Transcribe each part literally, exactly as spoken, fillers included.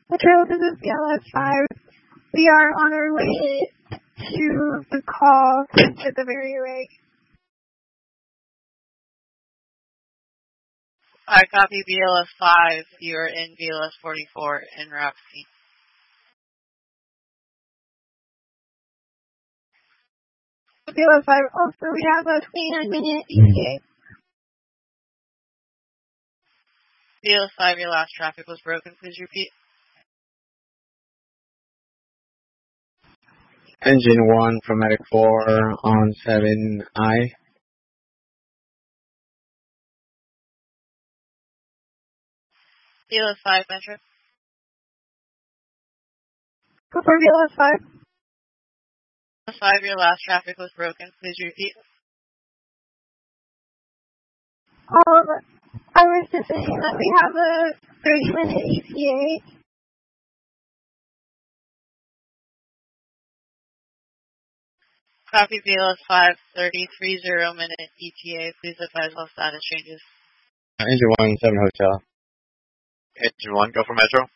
Metro, this is B L S five. We are on our way to the call at the very right. I copy B L S five. You are in B L S forty-four in Roxy. B L S five, also we have a twenty-nine minute E T A. B L S five, your last traffic was broken. Please repeat. Engine one from Medic four on seven I. B L S five, Metro. Confirm B L S five. B L S five, your last traffic was broken. Please repeat. Um, I was just saying that we have a thirty minute E T A. Copy B L S five, thirty-three zero minute E T A. Please advise all status changes. Engine one, seven Hotel. Engine one, go for Metro.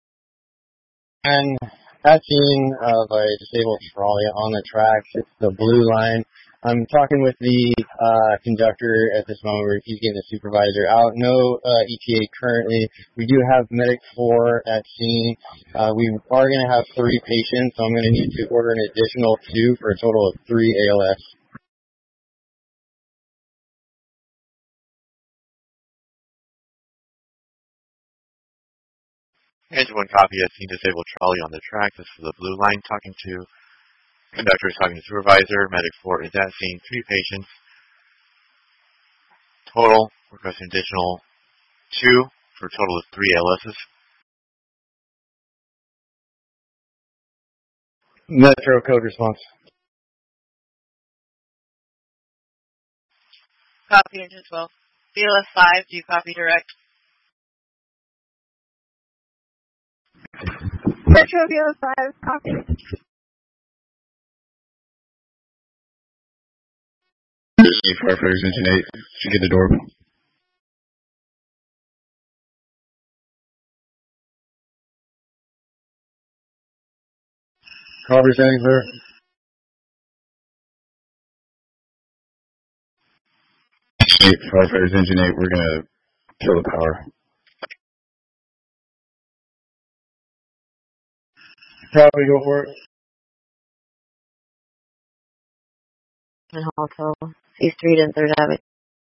And at scene of a disabled trolley on the tracks, it's the blue line. I'm talking with the uh, conductor at this moment where he's getting the supervisor out. No uh, E T A currently. We do have Medic four at scene. Uh, we are going to have three patients, so I'm going to need to order an additional two for a total of three A L S. Engine one, copy. I've seen disabled trolley on the track. This is the blue line talking to conductor, is talking to supervisor. Medic four is at scene. Three patients. Total, requesting additional two for a total of three A L Ss. Metro code response. Copy engine twelve. B L S five, do you copy direct? Metro B L S five, copy. Firefighters engine eight should get the door open. Cover standing clear. Eight, firefighters engine eight, we're gonna kill the power. Copy, go for it. And Halto, C Street and third Avenue.